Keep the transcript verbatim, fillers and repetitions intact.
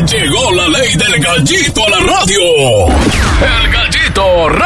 Llegó la ley del gallito a la radio. El gallito